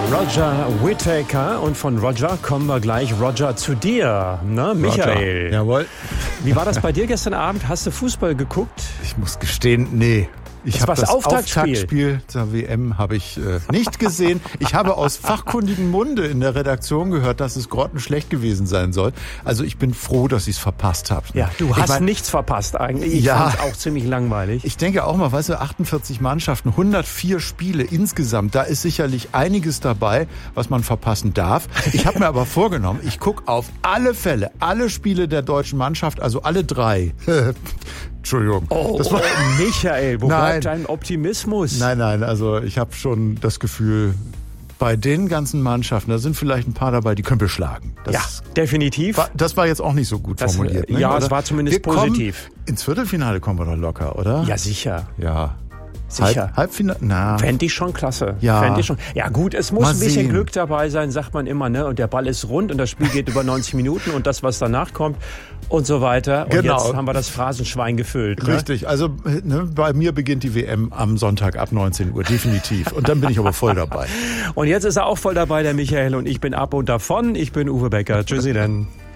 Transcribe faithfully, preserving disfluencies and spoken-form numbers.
Roger Whittaker, und von Roger kommen wir gleich, Roger, zu dir, ne, Michael? Roger. Jawohl. Wie war das bei dir gestern Abend? Hast du Fußball geguckt? Ich muss gestehen, nee. Ich habe das Auftaktspiel. Auftaktspiel zur W M habe ich äh, nicht gesehen. Ich habe aus fachkundigem Munde in der Redaktion gehört, dass es grottenschlecht gewesen sein soll. Also ich bin froh, dass ich es verpasst habe. Ja, du hast ich mein, nichts verpasst eigentlich. Ich ja, fand es auch ziemlich langweilig. Ich denke auch mal, weißt du, achtundvierzig Mannschaften, hundertvier Spiele insgesamt. Da ist sicherlich einiges dabei, was man verpassen darf. Ich habe mir aber vorgenommen, ich gucke auf alle Fälle, alle Spiele der deutschen Mannschaft, also alle drei. Entschuldigung. Oh, das war, oh Michael, wo nein, bleibt dein Optimismus? Nein, nein, also ich habe schon das Gefühl, bei den ganzen Mannschaften, da sind vielleicht ein paar dabei, die können wir schlagen. Das ja, definitiv. War, das war jetzt auch nicht so gut das, formuliert. Ne? Ja, oder? es war zumindest wir positiv. Kommen, ins Viertelfinale kommen wir doch locker, oder? Ja, sicher. Ja. Sicher. Halb, Halbfinale? Na. Fände ich schon klasse. Ja. Fänd ich schon. Ja gut, es muss Mal ein bisschen sehen. Glück dabei sein, sagt man immer, ne? Und der Ball ist rund und das Spiel geht über neunzig Minuten und das, was danach kommt und so weiter. Und genau. Jetzt haben wir das Phrasenschwein gefüllt. Ne? Richtig, also ne, bei mir beginnt die W M am Sonntag ab neunzehn Uhr, definitiv. Und dann bin ich aber voll dabei. Und jetzt ist er auch voll dabei, der Michael, und ich bin ab und davon. Ich bin Uwe Becker. Tschüssi dann.